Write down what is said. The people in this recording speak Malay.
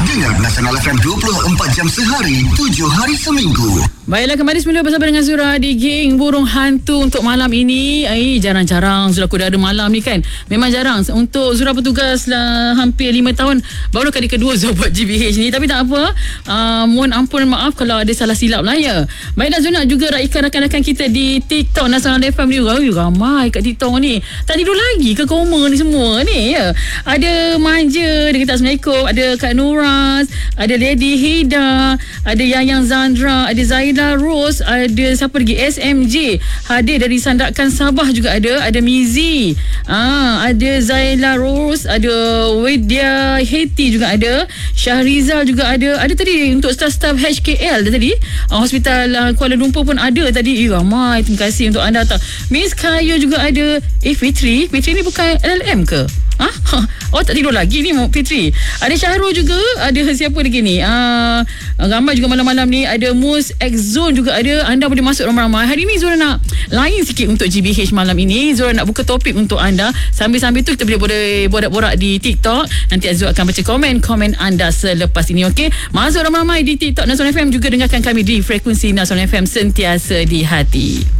Dengar Nasional FM 24 jam sehari, 7 hari seminggu. Baiklah, kembali semula bersama dengan Zura di Geng Burung Hantu untuk malam ini. Jarang-jarang Zura Kudara malam ni kan. Memang jarang. Untuk Zura bertugas lah hampir 5 tahun. Baru kali kedua Zura buat GBH ni. Tapi tak apa. Mohon ampun maaf kalau ada salah silap lah ya. Baiklah, Zura nak juga raikan rakan-rakan kita di TikTok Nasional FM ni. Ramai kat TikTok ni. Tak tidur lagi ke koma ni semua ni ya. Ada Manja, dia kata Assalamualaikum. Ada Kak Nuras, ada Lady Hida, ada Yang Zandra, ada Zaida Rose, ada siapa lagi, SMJ hadir dari Sandakan Sabah juga ada Mizi, ada Zaila Rose, ada Widya Heti juga ada, Syahrizal juga ada tadi untuk staf-staf HKL tadi, Hospital Kuala Lumpur pun ada tadi. Ramai, terima kasih untuk anda. Miss Kayo juga ada. Fitri ni bukan LLM ke? Oh, tak tidur lagi ni Fitri. Ada Syahrul juga. Ada siapa lagi ni? Ramai juga malam-malam ni. Ada Mus X-Zone juga ada. Anda boleh masuk ramai-ramai. Hari ni Zura nak lain sikit untuk GBH malam ini. Zura nak buka topik untuk anda. Sambil-sambil tu kita boleh borak-borak di TikTok. Nanti Azul akan baca komen anda selepas ini. Okey, masuk ramai-ramai di TikTok Nasional FM. Juga dengarkan kami di frekuensi Nasional FM, sentiasa di hati.